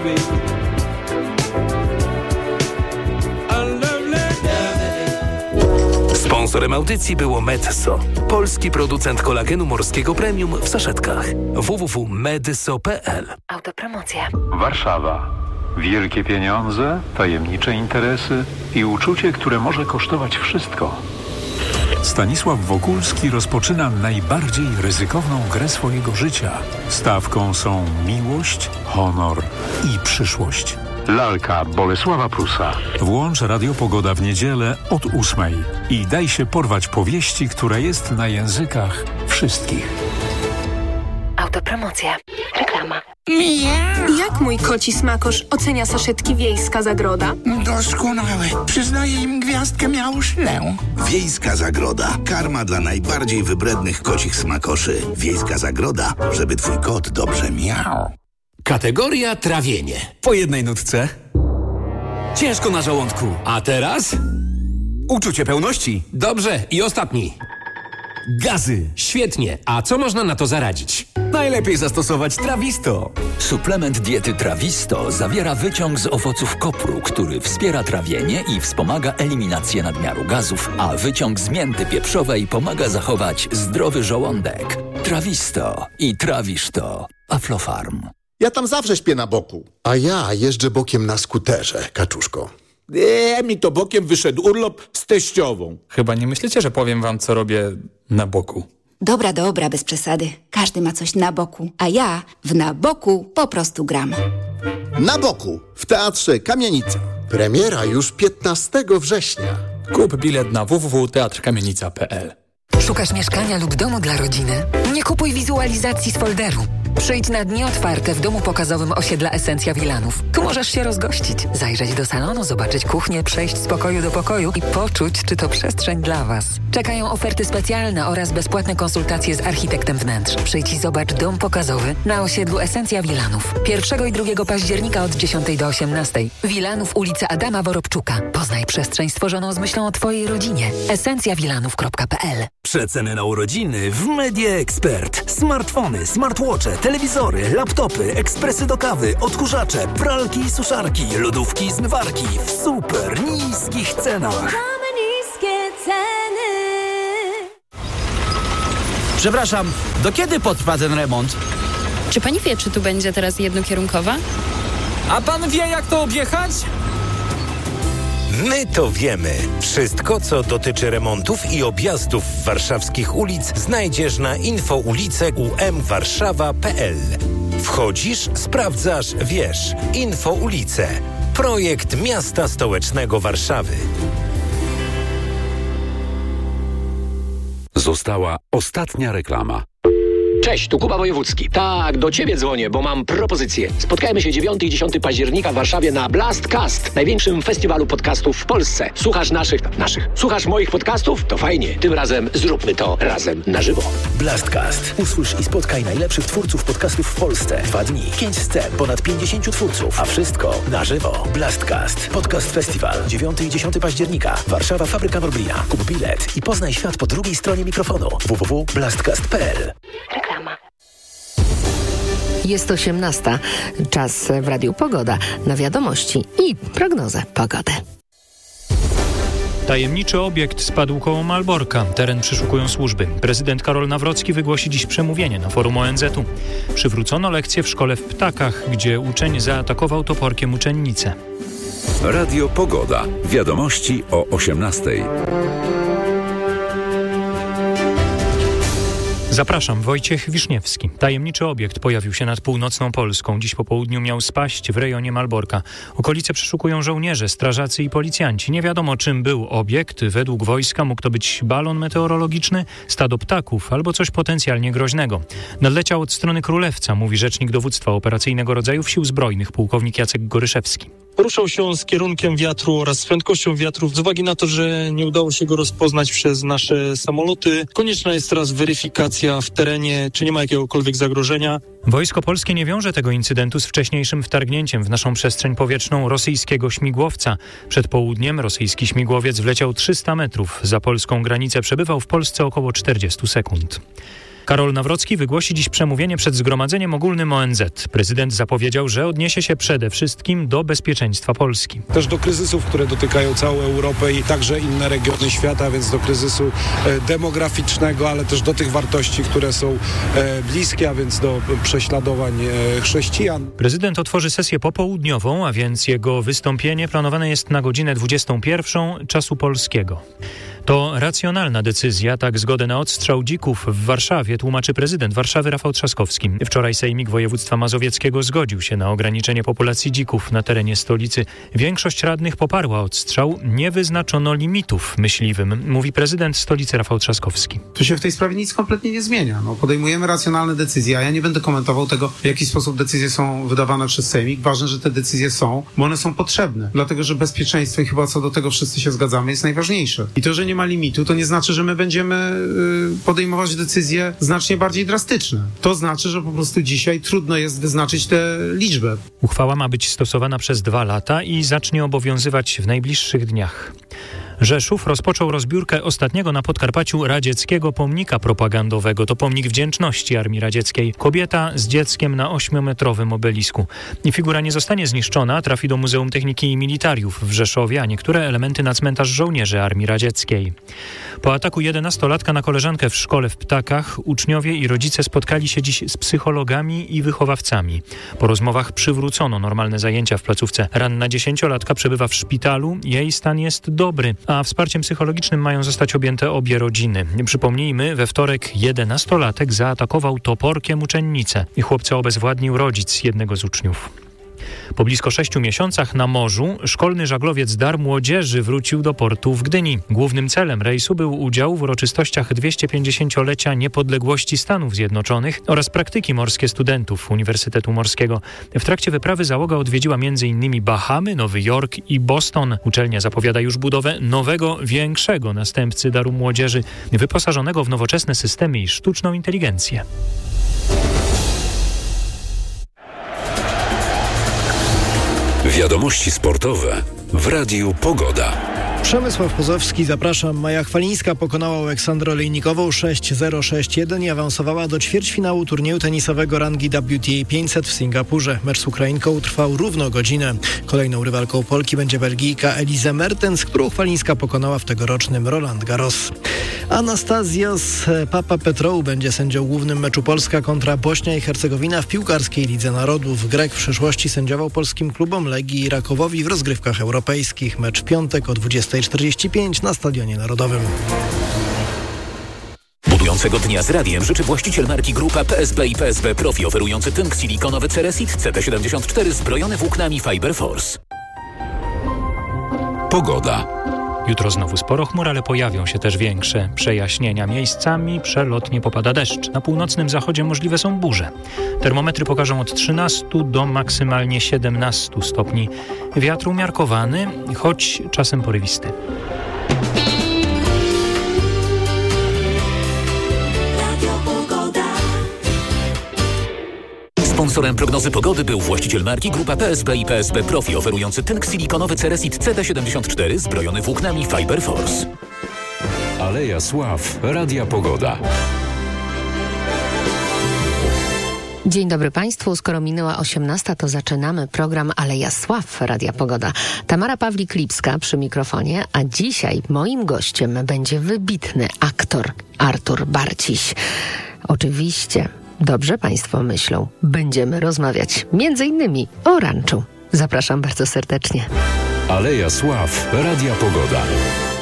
baby. Sponsorem audycji było Medyso, polski producent kolagenu morskiego premium w saszetkach. www.medyso.pl. Autopromocja. Warszawa. Wielkie pieniądze, tajemnicze interesy i uczucie, które może kosztować wszystko. Stanisław Wokulski rozpoczyna najbardziej ryzykowną grę swojego życia. Stawką są miłość, honor i przyszłość. Lalka Bolesława Prusa. Włącz Radio Pogoda w niedzielę od 8:00 i daj się porwać powieści, która jest na językach wszystkich. Autopromocja. Reklama. Jak mój koci smakosz ocenia saszetki Wiejska Zagroda? Doskonałe. Przyznaję im gwiazdkę miałuszlę. Wiejska Zagroda. Karma dla najbardziej wybrednych kocich smakoszy. Wiejska Zagroda, żeby twój kot dobrze miał. Kategoria trawienie. Po jednej nutce. Ciężko na żołądku. A teraz? Uczucie pełności. Dobrze. I ostatni. Gazy. Świetnie. A co można na to zaradzić? Najlepiej zastosować Trawisto. Suplement diety Trawisto zawiera wyciąg z owoców kopru, który wspiera trawienie i wspomaga eliminację nadmiaru gazów, a wyciąg z mięty pieprzowej pomaga zachować zdrowy żołądek. Trawisto i trawisz to. Aflofarm. Ja tam zawsze śpię na boku. A ja jeżdżę bokiem na skuterze, kaczuszko. Mi to bokiem wyszedł urlop z teściową. Chyba nie myślicie, że powiem wam, co robię na boku. Dobra, bez przesady. Każdy ma coś na boku, a ja w Na boku po prostu gram. Na boku w Teatrze Kamienica. Premiera już 15 września. Kup bilet na www.teatrkamienica.pl. Szukasz mieszkania lub domu dla rodziny? Nie kupuj wizualizacji z folderu. Przyjdź na dni otwarte w domu pokazowym osiedla Esencja Wilanów. Tu możesz się rozgościć, zajrzeć do salonu, zobaczyć kuchnię, przejść z pokoju do pokoju i poczuć, czy to przestrzeń dla Was. Czekają oferty specjalne oraz bezpłatne konsultacje z architektem wnętrz. Przyjdź i zobacz dom pokazowy na osiedlu Esencja Wilanów. 1 i 2 października od 10 do 18. Wilanów, ulica Adama Worobczuka. Poznaj przestrzeń stworzoną z myślą o Twojej rodzinie. esencjawilanów.pl. Przeceny na urodziny w Media Expert. Smartfony, smartwatche, telewizory, laptopy, ekspresy do kawy, odkurzacze, pralki i suszarki, lodówki i zmywarki w super niskich cenach. Mamy niskie ceny. Przepraszam, do kiedy potrwa ten remont? Czy pani wie, czy tu będzie teraz jednokierunkowa? A pan wie, jak to objechać? My to wiemy. Wszystko, co dotyczy remontów i objazdów warszawskich ulic, znajdziesz na infoulice.umwarszawa.pl. Wchodzisz, sprawdzasz, wiesz. Infoulice. Projekt Miasta Stołecznego Warszawy. Została ostatnia reklama. Cześć, tu Kuba Wojewódzki. Tak, do Ciebie dzwonię, bo mam propozycję. Spotkajmy się 9 i 10 października w Warszawie na Blastcast, największym festiwalu podcastów w Polsce. Słuchasz Słuchasz moich podcastów? To fajnie. Tym razem zróbmy to razem na żywo. Blastcast. Usłysz i spotkaj najlepszych twórców podcastów w Polsce. 2 dni, 5 scen, ponad 50 twórców, a wszystko na żywo. Blastcast. Podcast Festiwal. 9 i 10 października. Warszawa, Fabryka Norblina. Kup bilet i poznaj świat po drugiej stronie mikrofonu. www.blastcast.pl. Jest 18. Czas w Radiu Pogoda. Na wiadomości i prognozę pogody. Tajemniczy obiekt spadł koło Malborka. Teren przeszukują służby. Prezydent Karol Nawrocki wygłosi dziś przemówienie na forum ONZ-u. Przywrócono lekcje w szkole w Ptakach, gdzie uczeń zaatakował toporkiem uczennicę. Radio Pogoda. Wiadomości o 18:00. Zapraszam, Wojciech Wiszniewski. Tajemniczy obiekt pojawił się nad północną Polską. Dziś po południu miał spaść w rejonie Malborka. Okolice przeszukują żołnierze, strażacy i policjanci. Nie wiadomo, czym był obiekt. Według wojska mógł to być balon meteorologiczny, stado ptaków albo coś potencjalnie groźnego. Nadleciał od strony Królewca, mówi rzecznik dowództwa operacyjnego rodzajów Sił Zbrojnych, pułkownik Jacek Goryszewski. Poruszał się on z kierunkiem wiatru oraz z prędkością wiatru. Z uwagi na to, że nie udało się go rozpoznać przez nasze samoloty, konieczna jest teraz weryfikacja w terenie, czy nie ma jakiegokolwiek zagrożenia. Wojsko polskie nie wiąże tego incydentu z wcześniejszym wtargnięciem w naszą przestrzeń powietrzną rosyjskiego śmigłowca. Przed południem rosyjski śmigłowiec wleciał 300 metrów. Za polską granicę przebywał w Polsce około 40 sekund. Karol Nawrocki wygłosi dziś przemówienie przed Zgromadzeniem Ogólnym ONZ. Prezydent zapowiedział, że odniesie się przede wszystkim do bezpieczeństwa Polski. Też do kryzysów, które dotykają całą Europę i także inne regiony świata, więc do kryzysu demograficznego, ale też do tych wartości, które są bliskie, a więc do prześladowań chrześcijan. Prezydent otworzy sesję popołudniową, a więc jego wystąpienie planowane jest na godzinę 21 czasu polskiego. To racjonalna decyzja, tak zgodę na odstrzał dzików w Warszawie tłumaczy prezydent Warszawy Rafał Trzaskowski. Wczoraj Sejmik Województwa Mazowieckiego zgodził się na ograniczenie populacji dzików na terenie stolicy. Większość radnych poparła odstrzał, nie wyznaczono limitów myśliwym, mówi prezydent stolicy Rafał Trzaskowski. Tu się w tej sprawie nic kompletnie nie zmienia. Podejmujemy racjonalne decyzje, a ja nie będę komentował tego, w jaki sposób decyzje są wydawane przez Sejmik. Ważne, że te decyzje są, bo one są potrzebne, dlatego że bezpieczeństwo, i chyba co do tego wszyscy się zgadzamy, jest najważniejsze. I to, że nie ma limitu, to nie znaczy, że my będziemy podejmować decyzje znacznie bardziej drastyczne. To znaczy, że po prostu dzisiaj trudno jest wyznaczyć tę liczbę. Uchwała ma być stosowana przez 2 lata i zacznie obowiązywać w najbliższych dniach. Rzeszów rozpoczął rozbiórkę ostatniego na Podkarpaciu radzieckiego pomnika propagandowego. To pomnik wdzięczności Armii Radzieckiej. Kobieta z dzieckiem na 8-metrowym obelisku. Figura nie zostanie zniszczona, trafi do Muzeum Techniki i Militariów w Rzeszowie, a niektóre elementy na cmentarz żołnierzy Armii Radzieckiej. Po ataku 11-latka na koleżankę w szkole w Ptakach uczniowie i rodzice spotkali się dziś z psychologami i wychowawcami. Po rozmowach przywrócono normalne zajęcia w placówce. Ranna 10-latka przebywa w szpitalu, jej stan jest dobry, a wsparciem psychologicznym mają zostać objęte obie rodziny. Przypomnijmy, we wtorek 11-latek zaatakował toporkiem uczennicę i chłopca obezwładnił rodzic jednego z uczniów. Po blisko 6 miesiącach na morzu szkolny żaglowiec Dar Młodzieży wrócił do portu w Gdyni. Głównym celem rejsu był udział w uroczystościach 250-lecia niepodległości Stanów Zjednoczonych oraz praktyki morskie studentów Uniwersytetu Morskiego. W trakcie wyprawy załoga odwiedziła m.in. Bahamy, Nowy Jork i Boston. Uczelnia zapowiada już budowę nowego, większego następcy Daru Młodzieży, wyposażonego w nowoczesne systemy i sztuczną inteligencję. Wiadomości sportowe w Radiu Pogoda. Przemysław Pozowski, zapraszam. Maja Chwalińska pokonała Aleksandrę Olejnikową 6-0, 6-1 i awansowała do ćwierćfinału turnieju tenisowego rangi WTA 500 w Singapurze. Mecz z Ukrainką trwał równo godzinę. Kolejną rywalką Polki będzie Belgijka Elise Mertens, którą Chwalińska pokonała w tegorocznym Roland Garros. Anastasios Papapetrou będzie sędzią głównym meczu Polska kontra Bośnia i Hercegowina w piłkarskiej Lidze Narodów. Grek w przyszłości sędziował polskim klubom Legii i Rakowowi w rozgrywkach europejskich. Mecz w piątek o 20:45 na Stadionie Narodowym. Budującego dnia z radiem życzy właściciel marki Grupa PSB i PSB Profi, oferujący tynk silikonowy Ceresit CT74 zbrojony włóknami Fiber Force. Pogoda. Jutro znowu sporo chmur, ale pojawią się też większe przejaśnienia. Miejscami przelotnie popada deszcz. Na północnym zachodzie możliwe są burze. Termometry pokażą od 13 do maksymalnie 17 stopni. Wiatr umiarkowany, choć czasem porywisty. Sponsorem prognozy pogody był właściciel marki Grupa PSB i PSB Profi, oferujący tynk silikonowy Ceresit CT74 zbrojony włóknami Fiber Force. Aleja Sław, Radia Pogoda. Dzień dobry Państwu. Skoro minęła 18, to zaczynamy program Aleja Sław Radia Pogoda. Tamara Pawlik-Lipska przy mikrofonie, a dzisiaj moim gościem będzie wybitny aktor Artur Barciś. Oczywiście, dobrze Państwo myślą, będziemy rozmawiać m.in. o ranczu. Zapraszam bardzo serdecznie. Aleja Sław, Radia Pogoda.